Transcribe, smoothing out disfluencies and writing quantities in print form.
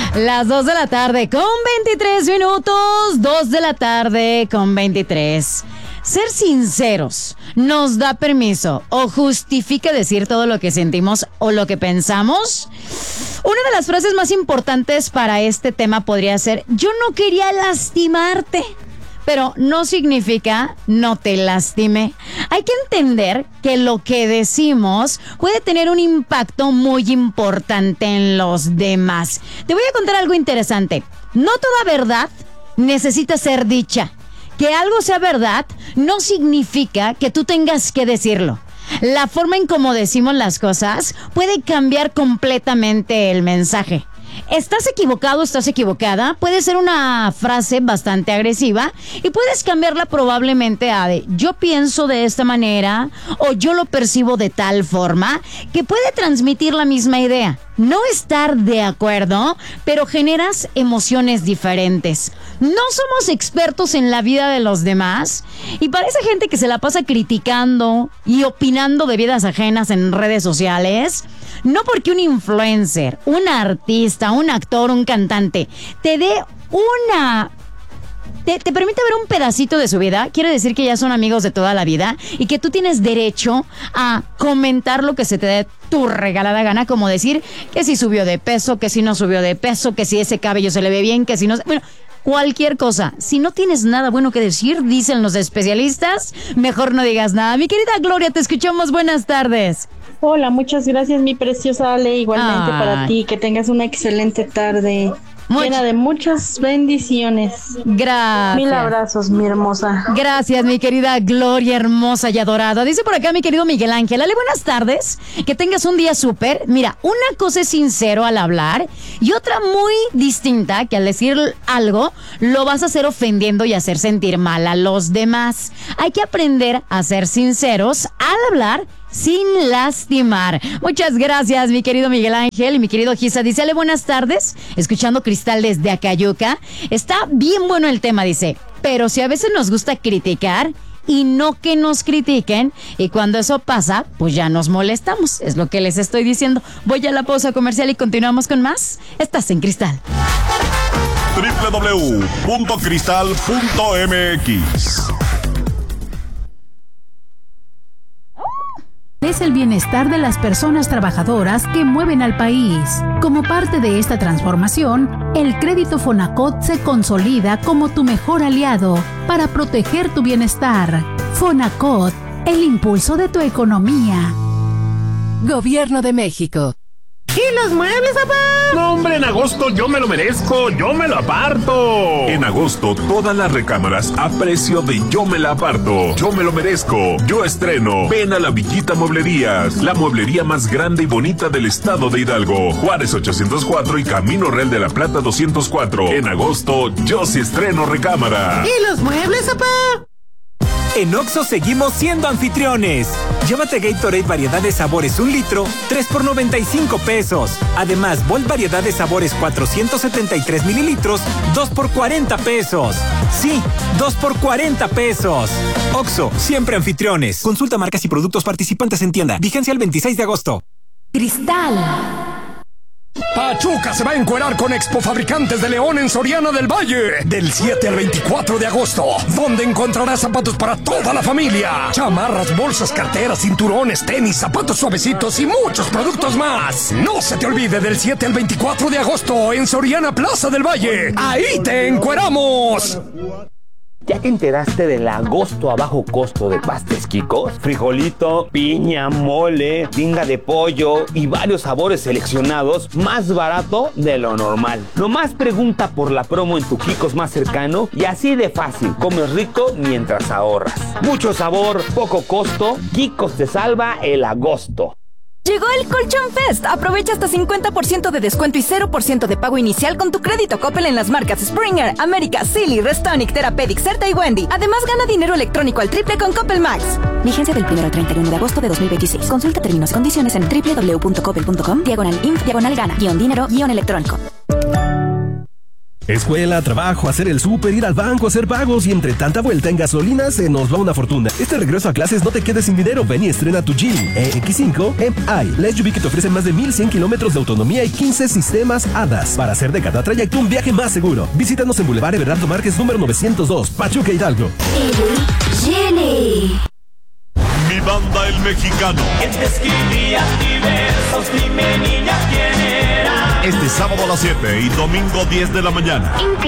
Las 2 de la tarde con 23 minutos. 2 de la tarde con 23. Ser sinceros nos da permiso o justifica decir todo lo que sentimos o lo que pensamos. Una de las frases más importantes para este tema podría ser: yo no quería lastimarte. Pero no significa no te lastime. Hay que entender que lo que decimos puede tener un impacto muy importante en los demás. Te voy a contar algo interesante. No toda verdad necesita ser dicha. Que algo sea verdad no significa que tú tengas que decirlo. La forma en cómo decimos las cosas puede cambiar completamente el mensaje. ¿Estás equivocado? ¿Estás equivocada? Puede ser una frase bastante agresiva y puedes cambiarla probablemente a de yo pienso de esta manera o yo lo percibo de tal forma, que puede transmitir la misma idea. No estar de acuerdo, pero generas emociones diferentes. No somos expertos en la vida de los demás y para esa gente que se la pasa criticando y opinando de vidas ajenas en redes sociales, no porque un influencer, un artista, un actor, un cantante te dé te permite ver un pedacito de su vida, quiere decir que ya son amigos de toda la vida y que tú tienes derecho a comentar lo que se te dé tu regalada gana, como decir que si subió de peso, que si no subió de peso, que si ese cabello se le ve bien, que si no... Bueno, cualquier cosa. Si no tienes nada bueno que decir, dicen los especialistas, mejor no digas nada. Mi querida Gloria, te escuchamos. Buenas tardes. Hola, muchas gracias, mi preciosa Ale. Igualmente para ti, que tengas una excelente tarde. Llena de muchas bendiciones. Gracias. 1000 abrazos, mi hermosa. Gracias, mi querida Gloria, hermosa y adorada. Dice por acá mi querido Miguel Ángel: Ale, buenas tardes. Que tengas un día súper. Mira, una cosa es sincero al hablar y otra muy distinta, que al decir algo lo vas a hacer ofendiendo y hacer sentir mal a los demás. Hay que aprender a ser sinceros al hablar sin lastimar. Muchas gracias, mi querido Miguel Ángel. Y mi querido Gisa dice: Ale, buenas tardes, escuchando Cristal desde Acayuca. Está bien bueno el tema, dice, pero si a veces nos gusta criticar y no que nos critiquen, y cuando eso pasa, pues ya nos molestamos. Es lo que les estoy diciendo. Voy a la pausa comercial y continuamos con más. Estás en Cristal. www.cristal.mx. Es el bienestar de las personas trabajadoras que mueven al país. Como parte de esta transformación, el crédito Fonacot se consolida como tu mejor aliado para proteger tu bienestar. Fonacot, el impulso de tu economía. Gobierno de México. ¿Y los muebles, papá? No, hombre, en agosto yo me lo merezco, yo me lo aparto. En agosto, todas las recámaras a precio de yo me la aparto. Yo me lo merezco, yo estreno. Ven a la Villita Mueblerías, la mueblería más grande y bonita del estado de Hidalgo. Juárez 804 y Camino Real de la Plata 204. En agosto, yo sí estreno recámara. ¿Y los muebles, papá? En Oxxo seguimos siendo anfitriones. Llévate Gatorade variedad de sabores 1 litro, 3 por 95 pesos. Además, Volt variedad de sabores 473 mililitros, 2 por 40 pesos. Sí, 2 por 40 pesos. Oxxo, siempre anfitriones. Consulta marcas y productos participantes en tienda. Vigencia el 26 de agosto. Cristal. Pachuca se va a encuerar con Expo Fabricantes de León en Soriana del Valle del 7 al 24 de agosto, donde encontrarás zapatos para toda la familia, chamarras, bolsas, carteras, cinturones, tenis, zapatos suavecitos y muchos productos más. No se te olvide, del 7 al 24 de agosto en Soriana Plaza del Valle. ¡Ahí te encueramos! ¿Ya te enteraste del agosto a bajo costo de Pastes Quicos? Frijolito, piña, mole, tinga de pollo y varios sabores seleccionados más barato de lo normal. Nomás pregunta por la promo en tu Quicos más cercano y así de fácil, comes rico mientras ahorras. Mucho sabor, poco costo, Quicos te salva el agosto. Llegó el Colchón Fest. Aprovecha hasta 50% de descuento y 0% de pago inicial con tu crédito Coppel en las marcas Springer, América, Silly, Restonic, Therapeutic, Certa y Wendy. Además, gana dinero electrónico al triple con Coppel Max. Vigencia del 1 al 31 de agosto de 2026. Consulta términos y condiciones en www.coppel.com/inf/gana-dinero-electrónico. Escuela, trabajo, hacer el súper, ir al banco, hacer pagos y entre tanta vuelta en gasolina se nos va una fortuna. Este regreso a clases no te quedes sin dinero. Ven y estrena tu Geely EX5 MI. La SUV que te ofrece más de 1100 kilómetros de autonomía y 15 sistemas ADAS para hacer de cada trayecto un viaje más seguro. Visítanos en Boulevard Everardo Márquez número 902, Pachuca, Hidalgo. Geely. Mi banda El Mexicano. Te escribía diversos, dime niña quién era. Este sábado a las 7 y domingo 10 de la mañana.